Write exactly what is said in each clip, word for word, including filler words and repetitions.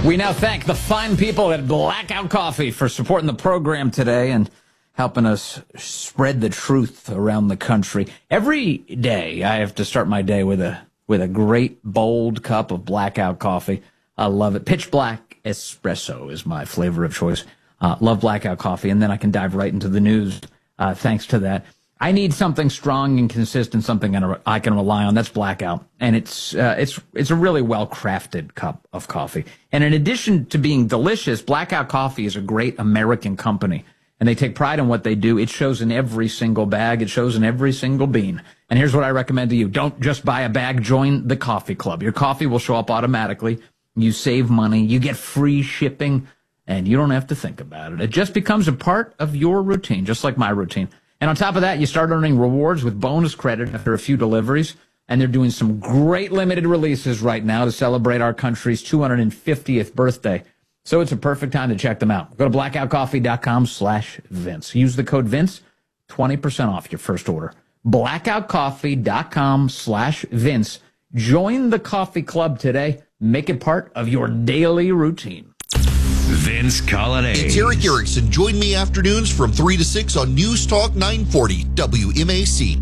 We now thank the fine people at Blackout Coffee for supporting the program today and helping us spread the truth around the country. Every day I have to start my day with a with a great bold cup of Blackout Coffee. I love it. Pitch Black Espresso is my flavor of choice. Uh, love Blackout Coffee, and then I can dive right into the news uh, thanks to that. I need something strong and consistent, something I can rely on. That's Blackout, and it's uh, it's it's a really well-crafted cup of coffee. And in addition to being delicious, Blackout Coffee is a great American company, and they take pride in what they do. It shows in every single bag. It shows in every single bean. And here's what I recommend to you. Don't just buy a bag. Join the coffee club. Your coffee will show up automatically. You save money. You get free shipping, and you don't have to think about it. It just becomes a part of your routine, just like my routine. And on top of that, you start earning rewards with bonus credit after a few deliveries. And they're doing some great limited releases right now to celebrate our country's two hundred fiftieth birthday. So it's a perfect time to check them out. Go to blackoutcoffee.com slash Vince. Use the code Vince, twenty percent off your first order. blackoutcoffee.com slash Vince. Join the coffee club today. Make it part of your daily routine. Vince Colonnade. It's Eric Erickson. Join me afternoons from three to six on News Talk nine forty W M A C.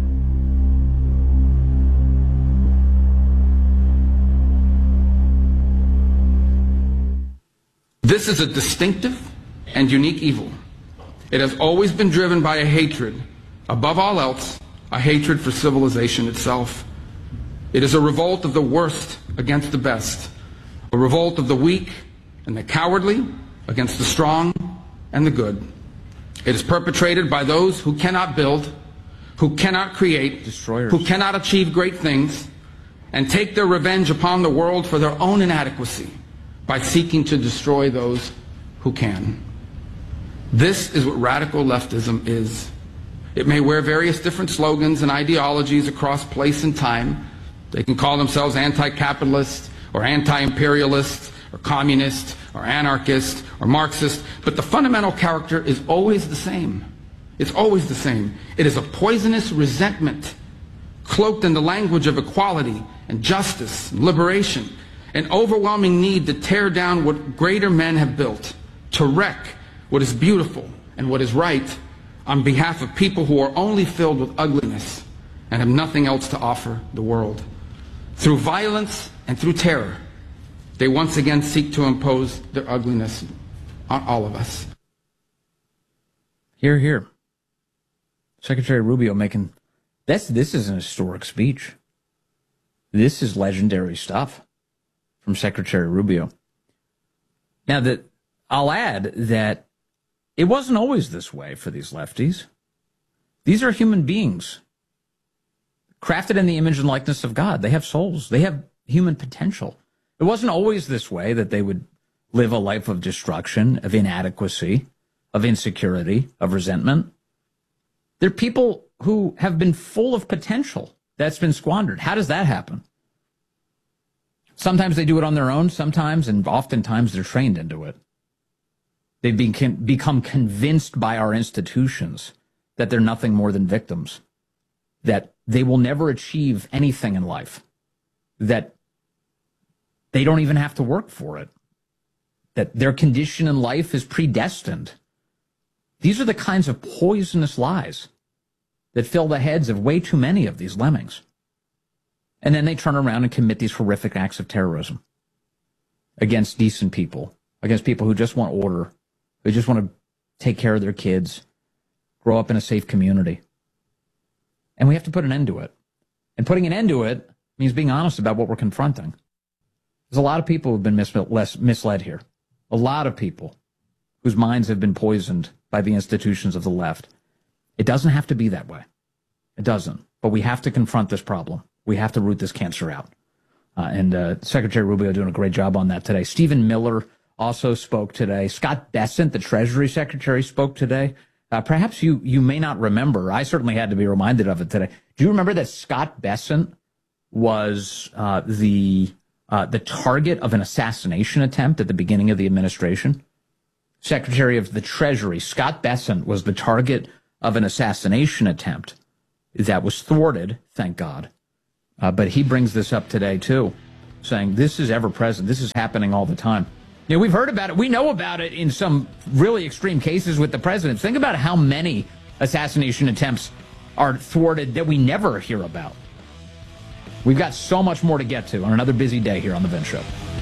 This is a distinctive and unique evil. It has always been driven by a hatred, above all else, a hatred for civilization itself. It is a revolt of the worst against the best, a revolt of the weak and the cowardly against the strong and the good. It is perpetrated by those who cannot build, who cannot create, destroyers, who cannot achieve great things, and take their revenge upon the world for their own inadequacy by seeking to destroy those who can. This is what radical leftism is. It may wear various different slogans and ideologies across place and time. They can call themselves anti-capitalist or anti-imperialist or communist or anarchist or Marxist, but the fundamental character is always the same. It's always the same. It is a poisonous resentment cloaked in the language of equality and justice and liberation, an overwhelming need to tear down what greater men have built, to wreck what is beautiful and what is right on behalf of people who are only filled with ugliness and have nothing else to offer the world. Through violence and through terror, they once again seek to impose their ugliness on all of us. Hear, hear. Secretary Rubio making, that's, this is an historic speech. This is legendary stuff from Secretary Rubio. Now, that I'll add that it wasn't always this way for these lefties. These are human beings, crafted in the image and likeness of God. They have souls. They have human potential. It wasn't always this way that they would live a life of destruction, of inadequacy, of insecurity, of resentment. They're people who have been full of potential that's been squandered. How does that happen? Sometimes they do it on their own, sometimes, and oftentimes they're trained into it. They've been, become convinced by our institutions that they're nothing more than victims, that they will never achieve anything in life, that they don't even have to work for it, that their condition in life is predestined. These are the kinds of poisonous lies that fill the heads of way too many of these lemmings. And then they turn around and commit these horrific acts of terrorism against decent people, against people who just want order, who just want to take care of their kids, grow up in a safe community. And we have to put an end to it. And putting an end to it means being honest about what we're confronting. There's a lot of people who've been mis- misled here. A lot of people whose minds have been poisoned by the institutions of the left. It doesn't have to be that way. It doesn't. But we have to confront this problem. We have to root this cancer out. Uh, and uh, Secretary Rubio doing a great job on that today. Stephen Miller also spoke today. Scott Bessent, the Treasury Secretary, spoke today. Uh, perhaps you, you may not remember. I certainly had to be reminded of it today. Do you remember that Scott Bessent was uh, the uh, the target of an assassination attempt at the beginning of the administration? Secretary of the Treasury, Scott Bessent, was the target of an assassination attempt that was thwarted, thank God. Uh, but he brings this up today, too, saying this is ever present. This is happening all the time. You know, we've heard about it. We know about it in some really extreme cases with the president. Think about how many assassination attempts are thwarted that we never hear about. We've got so much more to get to on another busy day here on The Vince Show.